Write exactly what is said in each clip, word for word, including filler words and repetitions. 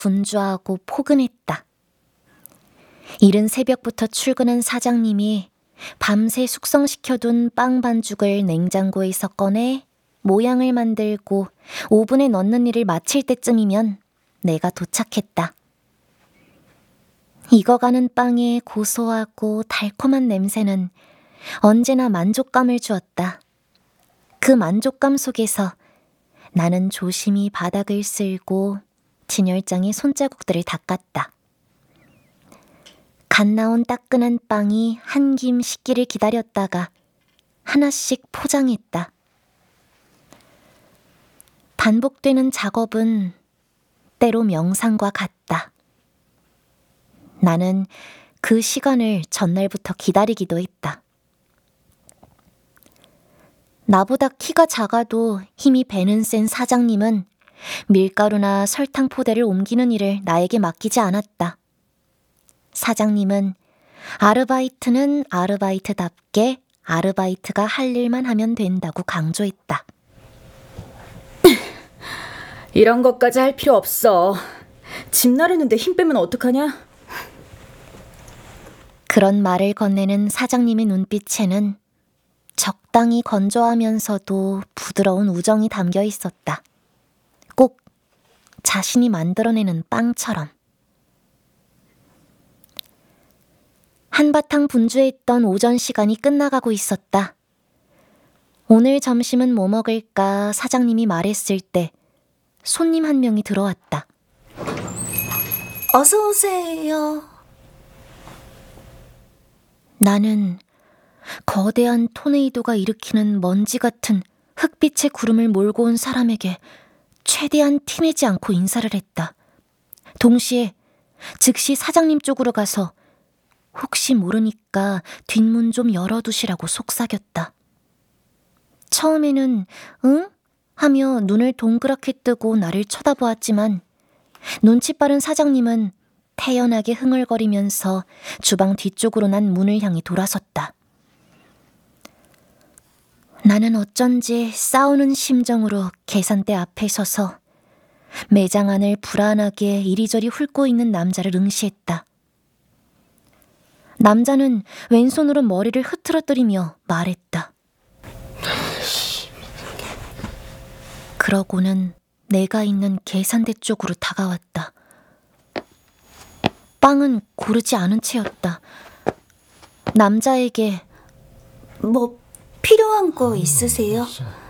분주하고 포근했다. 이른 새벽부터 출근한 사장님이 밤새 숙성시켜둔 빵 반죽을 냉장고에서 꺼내 모양을 만들고 오븐에 넣는 일을 마칠 때쯤이면 내가 도착했다. 익어가는 빵의 고소하고 달콤한 냄새는 언제나 만족감을 주었다. 그 만족감 속에서 나는 조심히 바닥을 쓸고 진열장에 손자국들을 닦았다. 갓 나온 따끈한 빵이 한 김 식기를 기다렸다가 하나씩 포장했다. 반복되는 작업은 때로 명상과 같다. 나는 그 시간을 전날부터 기다리기도 했다. 나보다 키가 작아도 힘이 배는 센 사장님은 밀가루나 설탕 포대를 옮기는 일을 나에게 맡기지 않았다. 사장님은 아르바이트는 아르바이트답게 아르바이트가 할 일만 하면 된다고 강조했다. 이런 것까지 할 필요 없어. 집 나르는데 힘 빼면 어떡하냐? 그런 말을 건네는 사장님의 눈빛에는 적당히 건조하면서도 부드러운 우정이 담겨 있었다. 꼭 자신이 만들어내는 빵처럼. 한바탕 분주했던 오전 시간이 끝나가고 있었다. 오늘 점심은 뭐 먹을까 사장님이 말했을 때 손님 한 명이 들어왔다. 어서 오세요. 나는 거대한 토네이도가 일으키는 먼지 같은 흑빛의 구름을 몰고 온 사람에게 최대한 티내지 않고 인사를 했다. 동시에 즉시 사장님 쪽으로 가서 혹시 모르니까 뒷문 좀 열어두시라고 속삭였다. 처음에는 응? 하며 눈을 동그랗게 뜨고 나를 쳐다보았지만 눈치 빠른 사장님은 태연하게 흥얼거리면서 주방 뒤쪽으로 난 문을 향해 돌아섰다. 나는 어쩐지 싸우는 심정으로 계산대 앞에 서서 매장 안을 불안하게 이리저리 훑고 있는 남자를 응시했다. 남자는 왼손으로 머리를 흐트러뜨리며 말했다. 그러고는 내가 있는 계산대 쪽으로 다가왔다. 빵은 고르지 않은 채였다. 남자에게 뭐 필요한 거 있으세요?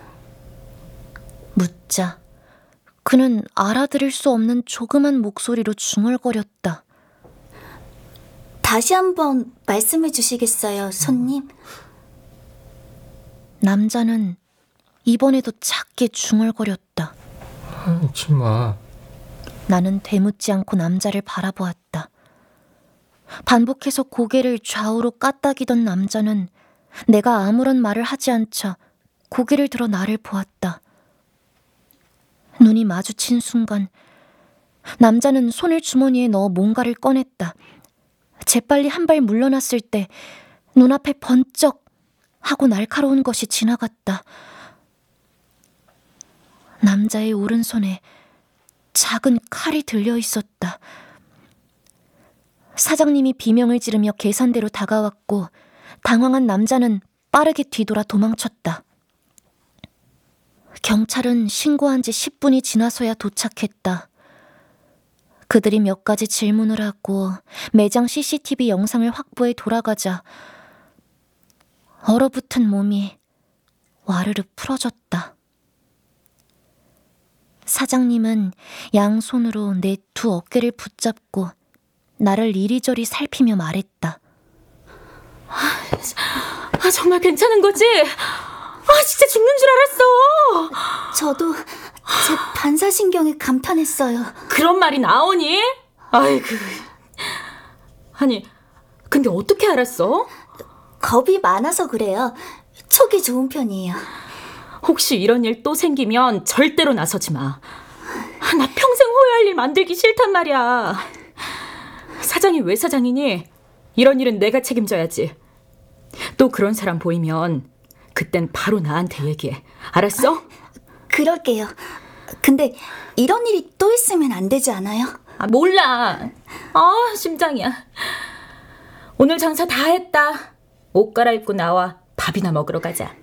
묻자 그는 알아들을 수 없는 조그만 목소리로 중얼거렸다. 다시 한번 말씀해 주시겠어요, 손님? 남자는 이번에도 작게 중얼거렸다. 하지 마. 나는 되묻지 않고 남자를 바라보았다. 반복해서 고개를 좌우로 까딱이던 남자는 내가 아무런 말을 하지 않자 고개를 들어 나를 보았다. 눈이 마주친 순간 남자는 손을 주머니에 넣어 뭔가를 꺼냈다. 재빨리 한 발 물러났을 때 눈앞에 번쩍 하고 날카로운 것이 지나갔다. 남자의 오른손에 작은 칼이 들려 있었다. 사장님이 비명을 지르며 계산대로 다가왔고 당황한 남자는 빠르게 뒤돌아 도망쳤다. 경찰은 신고한 지 십 분이 지나서야 도착했다. 그들이 몇 가지 질문을 하고 매장 씨씨티비 영상을 확보해 돌아가자 얼어붙은 몸이 와르르 풀어졌다. 사장님은 양손으로 내 두 어깨를 붙잡고 나를 이리저리 살피며 말했다. 아, 정말 괜찮은 거지? 아, 진짜 죽는 줄 알았어. 저도 제 반사신경에 감탄했어요. 그런 말이 나오니? 아이고. 아니, 근데 어떻게 알았어? 겁이 많아서 그래요. 촉이 좋은 편이에요. 혹시 이런 일 또 생기면 절대로 나서지 마. 나 평생 후회할 일 만들기 싫단 말이야. 사장이 왜 사장이니? 이런 일은 내가 책임져야지. 또 그런 사람 보이면 그땐 바로 나한테 얘기해. 알았어? 그럴게요. 근데 이런 일이 또 있으면 안 되지 않아요? 아, 몰라. 아, 심장이야. 오늘 장사 다 했다. 옷 갈아입고 나와. 밥이나 먹으러 가자.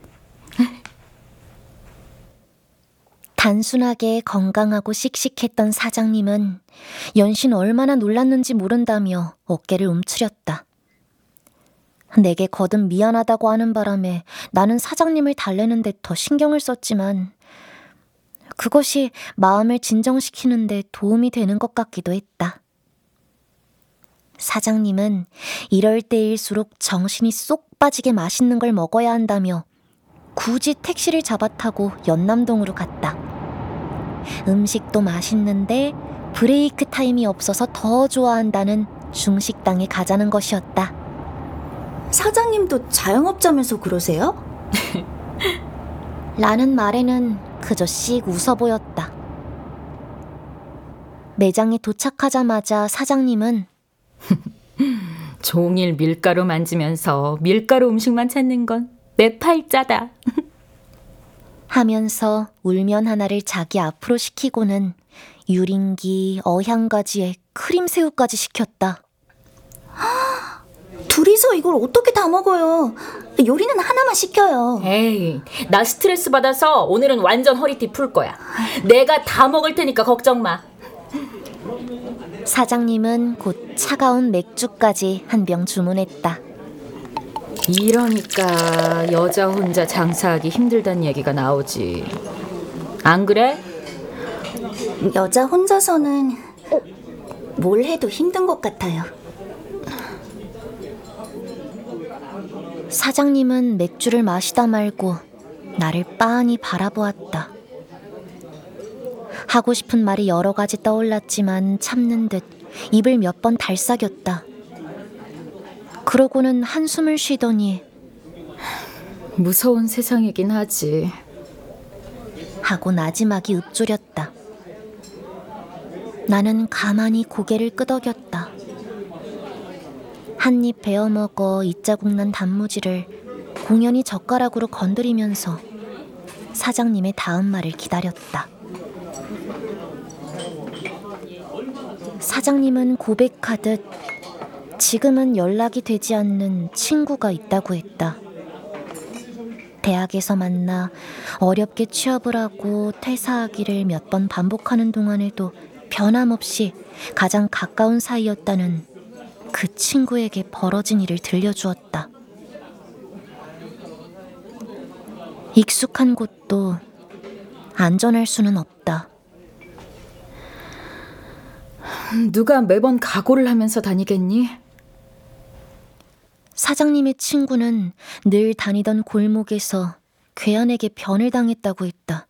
단순하게 건강하고 씩씩했던 사장님은 연신 얼마나 놀랐는지 모른다며 어깨를 움츠렸다. 내게 거듭 미안하다고 하는 바람에 나는 사장님을 달래는 데 더 신경을 썼지만 그것이 마음을 진정시키는 데 도움이 되는 것 같기도 했다. 사장님은 이럴 때일수록 정신이 쏙 빠지게 맛있는 걸 먹어야 한다며 굳이 택시를 잡아 타고 연남동으로 갔다. 음식도 맛있는데 브레이크 타임이 없어서 더 좋아한다는 중식당에 가자는 것이었다. 사장님도 자영업자면서 그러세요? 라는 말에는 그저 씩 웃어 보였다. 매장에 도착하자마자 사장님은 종일 밀가루 만지면서 밀가루 음식만 찾는 건 내 팔자다. 하면서 울면 하나를 자기 앞으로 시키고는 유린기, 어향가지에 크림새우까지 시켰다. 둘이서 이걸 어떻게 다 먹어요? 요리는 하나만 시켜요. 에이, 나 스트레스 받아서 오늘은 완전 허리띠 풀 거야. 내가 다 먹을 테니까 걱정 마. 사장님은 곧 차가운 맥주까지 한 병 주문했다. 이러니까 여자 혼자 장사하기 힘들다는 얘기가 나오지. 안 그래? 여자 혼자서는 뭘 해도 힘든 것 같아요. 사장님은 맥주를 마시다 말고 나를 빤히 바라보았다. 하고 싶은 말이 여러 가지 떠올랐지만 참는 듯 입을 몇 번 달싹였다. 그러고는 한숨을 쉬더니 무서운 세상이긴 하지. 하고 나지막이 읊조렸다. 나는 가만히 고개를 끄덕였다. 한 입 베어 먹어 이자국 난 단무지를 공연히 젓가락으로 건드리면서 사장님의 다음 말을 기다렸다. 사장님은 고백하듯 지금은 연락이 되지 않는 친구가 있다고 했다. 대학에서 만나 어렵게 취업을 하고 퇴사하기를 몇 번 반복하는 동안에도 변함없이 가장 가까운 사이였다는 그 친구에게 벌어진 일을 들려주었다. 익숙한 곳도 안전할 수는 없다. 누가 매번 각오를 하면서 다니겠니? 사장님의 친구는 늘 다니던 골목에서 괴한에게 변을 당했다고 했다.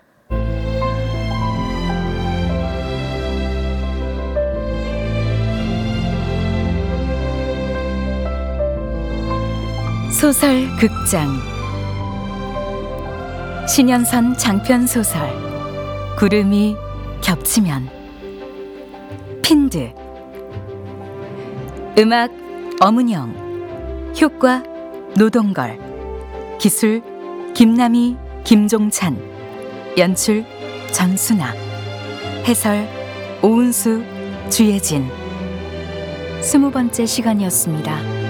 소설 극장 신현선 장편 소설 구름이 겹치면 핀드 음악 엄은영 효과 노동걸 기술 김남희 김종찬 연출 전순아 해설 오은수 주예진 스무 번째 시간이었습니다.